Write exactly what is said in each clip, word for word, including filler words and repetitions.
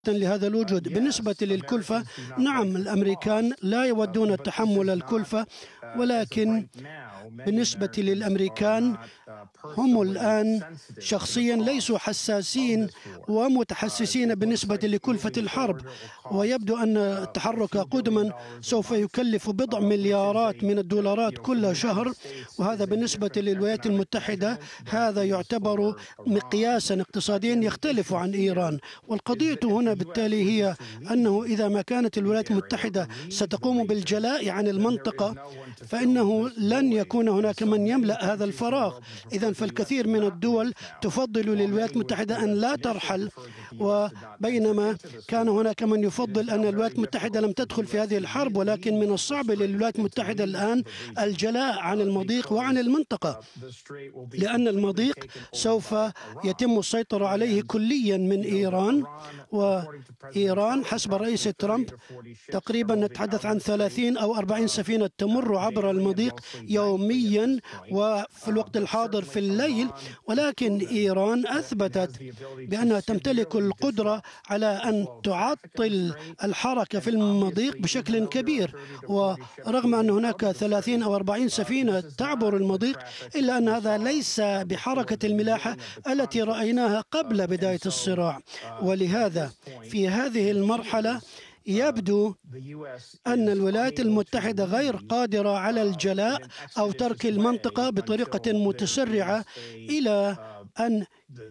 لهذا الوجود. بالنسبة للكلفة، نعم الأمريكان لا يودون تحمل الكلفة، ولكن بالنسبة للأمريكان هم الآن شخصيا ليسوا حساسين ومتحسسين بالنسبة لكلفة الحرب، ويبدو أن التحرك قدما سوف يكلف بضع مليارات من الدولارات كل شهر، وهذا بالنسبة للولايات المتحدة هذا يعتبر مقياسا اقتصاديا يختلف عن إيران. والقضية هنا بالتالي هي أنه إذا ما كانت الولايات المتحدة ستقوم بالجلاء عن المنطقة فإنه لن يكون هناك من يملأ هذا الفراغ. إذن فالكثير من الدول تفضل للولايات المتحدة أن لا ترحل، وبينما كان هناك من يفضل أن الولايات المتحدة لم تدخل في هذه الحرب، ولكن من الصعب للولايات المتحدة الآن الجلاء عن المضيق وعن المنطقة، لأن المضيق سوف يتم السيطرة عليه كليا من إيران. وإيران حسب رئيس ترامب تقريبا نتحدث عن ثلاثين أو أربعين سفينة تمر عبر المضيق يوميا وفي الوقت الحاضر في الليل، ولكن إيران أثبتت بأنها تمتلك القدرة على أن تعطل الحركة في المضيق بشكل كبير. ورغم أن هناك ثلاثين أو أربعين سفينة تعبر المضيق، إلا أن هذا ليس بحركة الملاحة التي رأيناها قبل بداية الصراع. ولهذا في هذه المرحلة يبدو أن الولايات المتحدة غير قادرة على الجلاء أو ترك المنطقة بطريقة متسرعة إلى أن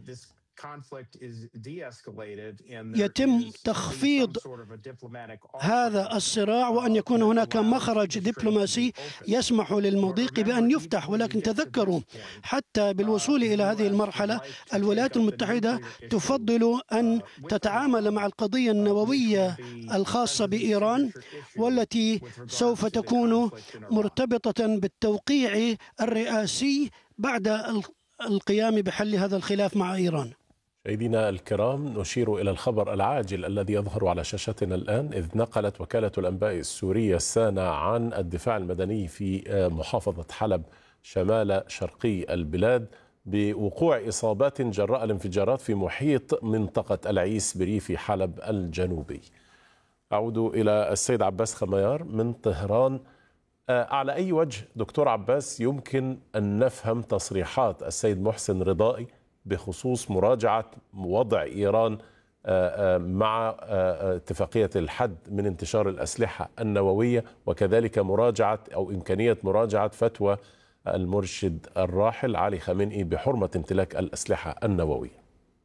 يتم تخفيض هذا الصراع وأن يكون هناك مخرج دبلوماسي يسمح للمضيق بأن يفتح. ولكن تذكروا حتى بالوصول إلى هذه المرحلة الولايات المتحدة تفضل أن تتعامل مع القضية النووية الخاصة بإيران، والتي سوف تكون مرتبطة بالتوقيع الرئاسي بعد القيام بحل هذا الخلاف مع إيران. مشاهدينا الكرام، نشير إلى الخبر العاجل الذي يظهر على شاشتنا الآن، إذ نقلت وكالة الأنباء السورية سانا عن الدفاع المدني في محافظة حلب شمال شرقي البلاد بوقوع إصابات جراء الانفجارات في محيط منطقة العيس بريف حلب الجنوبي. أعود إلى السيد عباس خميار من طهران. على أي وجه دكتور عباس يمكن أن نفهم تصريحات السيد محسن رضائي بخصوص مراجعة وضع إيران مع اتفاقية الحد من انتشار الأسلحة النووية، وكذلك مراجعة أو إمكانية مراجعة فتوى المرشد الراحل علي خامنئي بحرمة امتلاك الأسلحة النووية؟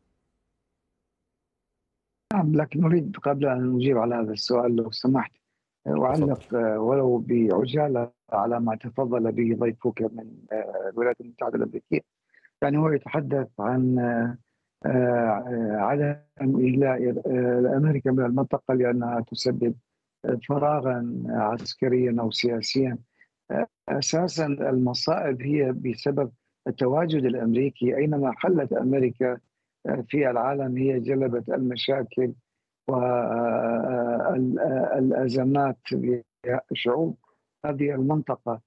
نعم، لكن نريد قبل أن نجيب على هذا السؤال لو سمحت وعلق ولو بعجالة على ما تفضل به ضيفك من الولايات المتحدة الأمريكية. يعني هو يتحدث عن عدم إجلاء أمريكا من المنطقة لأنها تسبب فراغا عسكريا أو سياسيا. أساسا المصائب هي بسبب التواجد الأمريكي. أينما حلت أمريكا في العالم هي جلبت المشاكل والأزمات لشعوب هذه المنطقة.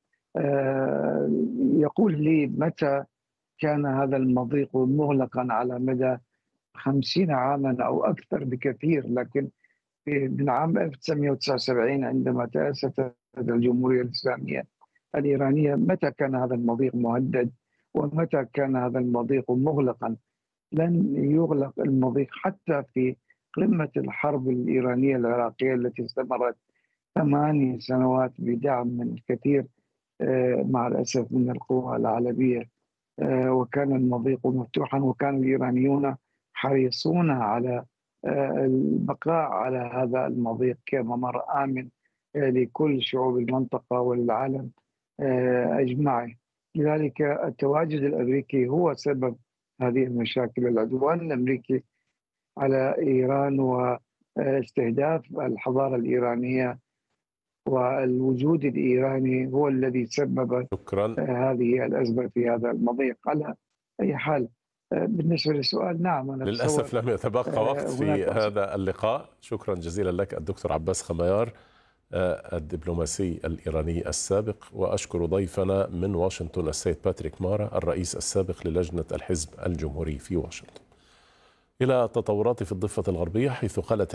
يقول لي متى كان هذا المضيق مغلقا على مدى خمسين عاما أو أكثر بكثير، لكن من عام ألف وتسعمئة وتسعة وسبعين عندما تأسست الجمهورية الإسلامية الإيرانية متى كان هذا المضيق مهدد ومتى كان هذا المضيق مغلقا؟ لن يغلق المضيق حتى في قمة الحرب الإيرانية العراقية التي استمرت ثماني سنوات بدعم من الكثير مع الأسف من القوى العلوية، وكان المضيق مفتوحا وكان الإيرانيون حريصون على البقاء على هذا المضيق كممر آمن لكل شعوب المنطقة والعالم أجمعه. لذلك التواجد الأمريكي هو سبب هذه المشاكل. العدوان الأمريكي على إيران واستهداف الحضارة الإيرانية والوجود الإيراني هو الذي سبب شكرا. هذه الأزمة في هذا المضيق. على أي حال بالنسبة للسؤال، نعم أنا للأسف لم يتبقى وقت في هذا اللقاء. شكرا جزيلا لك الدكتور عباس خميار الدبلوماسي الإيراني السابق، وأشكر ضيفنا من واشنطن السيد باتريك مارا الرئيس السابق للجنة الحزب الجمهوري في واشنطن. إلى تطورات في الضفة الغربية، حيث قالت